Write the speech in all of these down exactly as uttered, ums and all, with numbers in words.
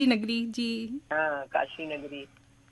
नगरी जी। हाँ, काशी नगरी।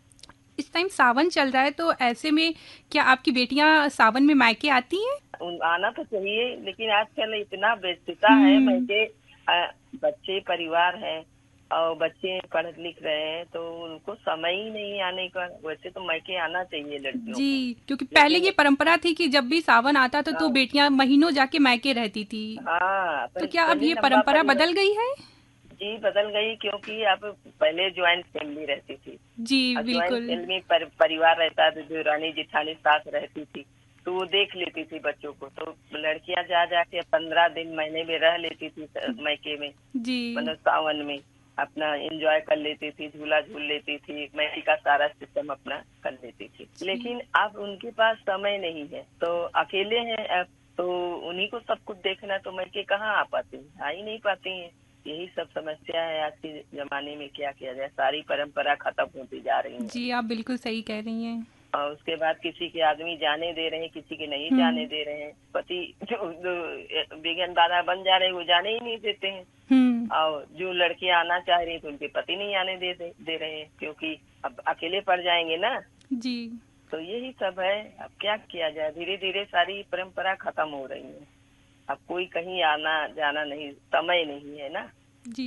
इस टाइम सावन चल रहा है तो ऐसे में क्या आपकी बेटियां सावन में मायके आती हैं? उन- आना तो चाहिए, लेकिन आजकल इतना व्यस्तता है मैं हम्म। के अ, बच्चे परिवार है और बच्चे पढ़ लिख रहे हैं, तो उनको समय ही नहीं आने का। वैसे तो मायके आना चाहिए लड़कियों को, जी, क्योंकि पहले लेकिन ये परंपरा थी कि जब भी सावन आता था तो हाँ, बेटियां महीनों जाके मायके रहती थी। हाँ, तो पर क्या अब चलिए ये लंबा परंपरा परिवार। बदल गई है? जी, बदल गई, क्योंकि अब पहले ज्वाइंट फैमिली रहती थी। जी और ज्वाइंट बिल्कुल। फैमिली पर परिवार रहता था, देवरानी जेठानी सास रहती थी, तो वो देख लेती थी बच्चों को। तो लड़कियां जा जाके पंद्रह दिन महीने में रह लेती थी मायके में, जी। मतलब सावन में अपना एंजॉय कर लेती थी, झूला झूल लेती थी, मेहंदी का सारा सिस्टम अपना कर लेती थी। जी। लेकिन अब उनके पास समय नहीं है, तो अकेले हैं अब, तो उन्हीं को सब कुछ देखना, तो मायके कहाँ आ पाती हैं, आ ही नहीं पाती हैं। यही सब समस्या है आज के जमाने में। क्या किया जाए, सारी परंपरा खत्म होती जा रही है। जी, आप बिल्कुल सही कह रही हैं। और उसके बाद किसी के आदमी जाने दे रहे हैं, किसी के नहीं जाने हम्म। दे रहे हैं। पति जो, जो विघन बाधा बन जा रहे हैं वो जाने ही नहीं देते हैं। हम्म। और जो लड़कियां आना चाह रही है तो उनके पति नहीं आने दे दे, दे रहे हैं, क्योंकि अब अकेले पड़ जाएंगे ना। जी। तो यही सब है। अब क्या किया जाए, धीरे धीरे सारी परंपरा खत्म हो रही है। अब कोई कहीं आना जाना नहीं, समय नहीं है ना। जी।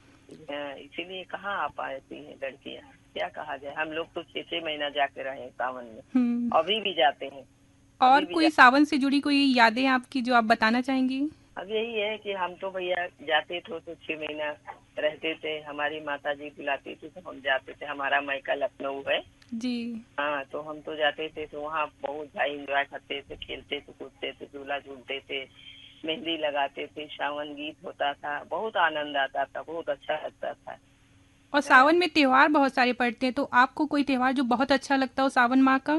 हाँ, इसीलिए कहाँ आ पाती हैं लड़कियां। क्या कहा जाए, हम लोग तो छह छह महीना जाके रहे हैं सावन में, हम्म। अभी भी जाते हैं, और अभी भी कोई जाते सावन से जुड़ी कोई यादें आपकी जो आप बताना चाहेंगी? हैं। अब यही है कि हम तो भैया जाते थे तो छह महीना रहते थे, हमारी माता जी बुलाती थी तो हम जाते थे। हमारा मायका लखनऊ है। जी। हाँ, तो हम तो जाते थे, तो वहाँ बहुत भाई इंजॉय करते थे, खेलते थे, कूदते थे, झूला झूलते थे, मेहंदी लगाते थे, सावन गीत होता था, बहुत आनंद आता था, बहुत अच्छा लगता था। और हाँ, सावन में त्योहार बहुत सारे पड़ते हैं तो आपको कोई त्योहार जो बहुत अच्छा लगता हो सावन माह का?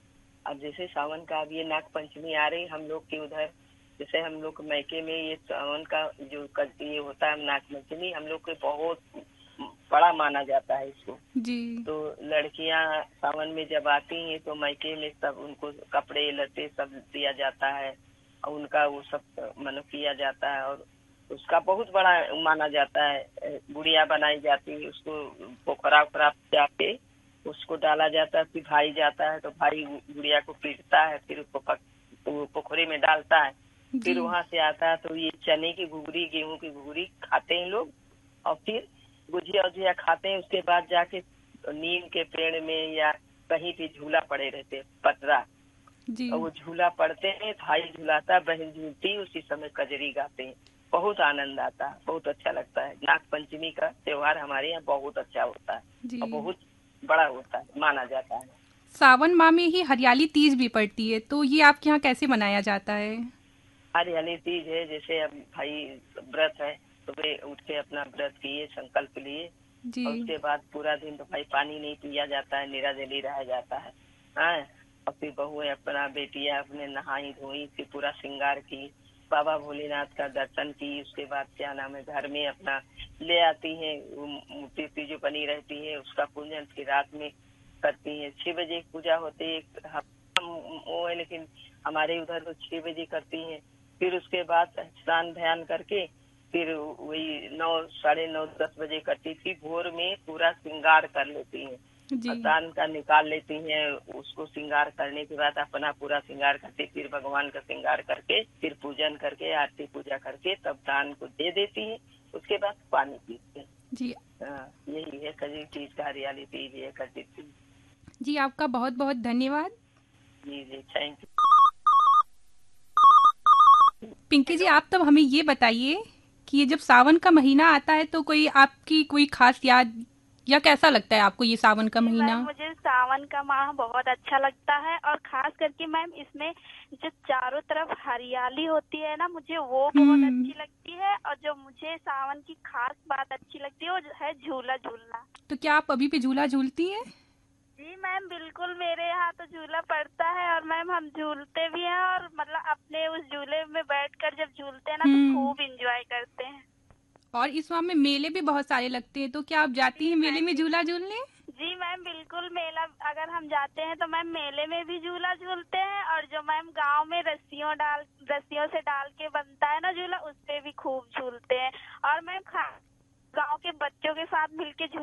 अब जैसे सावन का अब ये नाग पंचमी आ रही हम लोग के उधर, जैसे हम लोग मैके में ये सावन का जो कर ये होता है नाग पंचमी, हम लोग के बहुत बड़ा माना जाता है इसको। जी। तो लड़कियां सावन में जब आती हैं तो मैके में सब उनको कपड़े लत्ते सब दिया जाता है, और उनका वो सब मनो किया जाता है, और उसका बहुत बड़ा माना जाता है। गुड़िया बनाई जाती है, उसको पोखरा उखरा जाके उसको डाला जाता है, फिर भाई जाता है तो भाई गुड़िया को पीटता है, फिर उसको पक, तो पोखरे में डालता है। जी। फिर वहां से आता है तो ये चने की घुघरी, गेहूं की घुघरी खाते हैं लोग, और फिर गुजिया उजिया खाते हैं। उसके बाद जाके नीम के पेड़ में या कहीं भी झूला पड़े रहते हैं, पतरा, जी। और वो झूला पड़ते हैं, भाई झूलाता, बहन झूलती, उसी समय कजरी गाते हैं। बहुत आनंद आता है, बहुत अच्छा लगता है। नाग पंचमी का त्योहार हमारे यहाँ बहुत अच्छा होता है, जी। और बहुत बड़ा होता है, माना जाता है। सावन माह में ही हरियाली तीज भी पड़ती है तो ये आपके यहाँ कैसे मनाया जाता है? हरियाली तीज है, जैसे अब भाई व्रत है, सुबह उठ के अपना व्रत किए, संकल्प लिए, जी। और उसके बाद पूरा दिन तो भाई पानी नहीं पिया जाता है, निराजली रहा जाता है। हाँ, और फिर बहुएं अपना बेटियां अपने नहाई धोई, फिर पूरा श्रृंगार की, बाबा भोलेनाथ का दर्शन की। उसके बाद क्या नाम है, घर में अपना ले आती हैं वो मूर्ति उर्ति जो बनी रहती है, उसका पूजन फिर रात में करती हैं। छह बजे पूजा होती है, हम वो है, लेकिन हमारे उधर तो छह बजे करती हैं। फिर उसके बाद स्नान ध्यान करके फिर वही नौ साढ़े नौ दस बजे करती थी, भोर में पूरा श्रृंगार कर लेती हैं, जी। अतान का निकाल लेती हैं। उसको श्रृंगार करने के बाद अपना पूरा श्रृंगार करके फिर भगवान का श्रृंगार करके फिर पूजन करके आरती पूजा करके तब दान को दे देती है। उसके बाद पानी पीती है। जी। हाँ, यही है कजी तीज का, हरियाली तीज ये करती थी। जी, आपका बहुत बहुत धन्यवाद। जी जी, थैंक पिंकी जी, यू। आप तब हमें ये बताइए कि ये जब सावन का महीना आता है तो कोई आपकी कोई खास याद या कैसा लगता है आपको ये सावन का जी मैम, महीना? मुझे सावन का माह बहुत अच्छा लगता है, और खास करके मैम इसमें जो चारों तरफ हरियाली होती है ना, मुझे वो बहुत हम्म। अच्छी लगती है। और जो मुझे सावन की खास बात अच्छी लगती है वो है झूला झूलना। तो क्या आप अभी भी झूला झूलती हैं? जी मैम, बिल्कुल मेरे यहाँ तो झूला पड़ता है, और मैम हम झूलते भी हैं, और मतलब अपने उस झूले में बैठकर जब झूलते हैं ना तो हम्म। खूब इंजॉय करते हैं। और इस माह में मेले भी बहुत सारे लगते हैं तो क्या आप जाती जी हैं मेले मैम। में झूला झूलने? जी मैम, बिल्कुल मेला अगर हम जाते हैं तो मैम मेले में भी झूला झूलते हैं, और जो मैम गांव में रस्सियों डाल रस्सियों से डाल के बनता है ना झूला, उस पे भी खूब झूलते हैं। और मैम खा गांव के बच्चों के साथ मिलके